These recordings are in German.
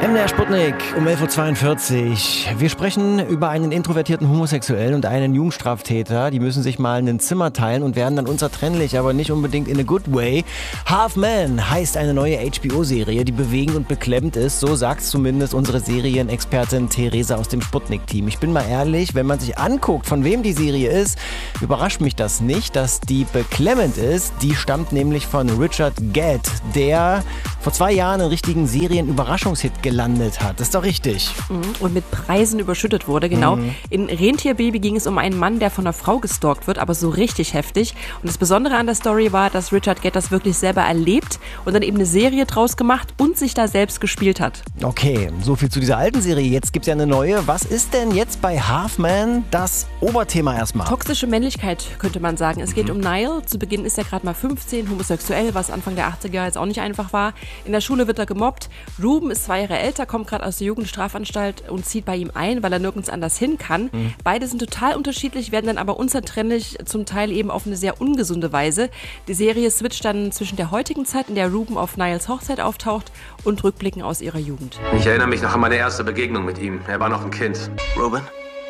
MDR Sputnik um 11.42 Uhr. Wir sprechen über einen introvertierten Homosexuellen und einen Jugendstraftäter. Die müssen sich mal ein Zimmer teilen und werden dann unzertrennlich, aber nicht unbedingt in a good way. Half Man heißt eine neue HBO-Serie, die bewegend und beklemmend ist. So sagt zumindest unsere Serienexpertin Theresa aus dem Sputnik-Team. Ich bin mal ehrlich, wenn man sich anguckt, von wem die Serie ist, überrascht mich das nicht, dass die beklemmend ist. Die stammt nämlich von Richard Gedd, der vor 2 Jahren einen richtigen Serienüberraschungshit gelandet hat. Das ist doch richtig. Und mit Preisen überschüttet wurde, genau. In Rentierbaby ging es um einen Mann, der von einer Frau gestalkt wird, aber so richtig heftig. Und das Besondere an der Story war, dass Richard Gedd das wirklich selber erlebt und dann eben eine Serie draus gemacht und sich da selbst gespielt hat. Okay, so viel zu dieser alten Serie. Jetzt gibt es ja eine neue. Was ist denn jetzt bei Half Man das Oberthema erstmal? Toxische Männlichkeit, könnte man sagen. Es geht um Niall. Zu Beginn ist er gerade mal 15, homosexuell, was Anfang der 80er jetzt auch nicht einfach war. In der Schule wird er gemobbt. Ruben ist 2 Jahre älter, kommt gerade aus der Jugendstrafanstalt und zieht bei ihm ein, weil er nirgends anders hin kann. Beide sind total unterschiedlich, werden dann aber unzertrennlich, zum Teil eben auf eine sehr ungesunde Weise. Die Serie switcht dann zwischen der heutigen Zeit, in der Ruben auf Nialls Hochzeit auftaucht, und Rückblicken aus ihrer Jugend. Ich erinnere mich noch an meine erste Begegnung mit ihm. Er war noch ein Kind. Ruben,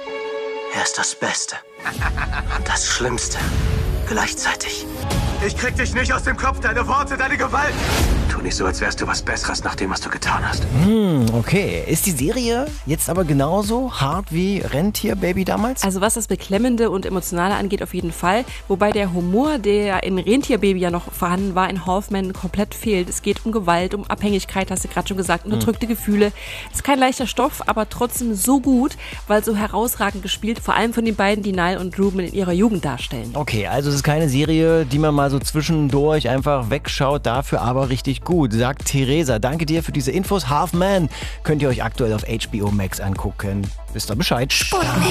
er ist das Beste und das Schlimmste gleichzeitig. Ich krieg dich nicht aus dem Kopf, deine Worte, deine Gewalt. Tu nicht so, als wärst du was Besseres nach dem, was du getan hast. Okay. Ist die Serie jetzt aber genauso hart wie Rentierbaby damals? Also was das Beklemmende und Emotionale angeht, auf jeden Fall. Wobei der Humor, der in Rentierbaby ja noch vorhanden war, in Half Man komplett fehlt. Es geht um Gewalt, um Abhängigkeit, hast du gerade schon gesagt, unterdrückte Gefühle. Es ist kein leichter Stoff, aber trotzdem so gut, weil so herausragend gespielt, vor allem von den beiden, die Niall und Ruben in ihrer Jugend darstellen. Okay, also es ist keine Serie, die man mal so zwischendurch einfach wegschaut, dafür aber richtig gut, sagt Theresa. Danke dir für diese Infos. Half Man könnt ihr euch aktuell auf HBO Max angucken. Wisst ihr Bescheid? Sputnik.